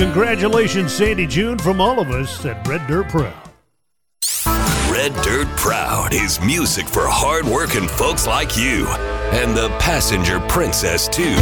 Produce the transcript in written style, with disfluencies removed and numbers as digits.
Congratulations, Sandy June, from all of us at Red Dirt Proud. Red Dirt Proud is music for hard-working folks like you. And the Passenger Princess, too.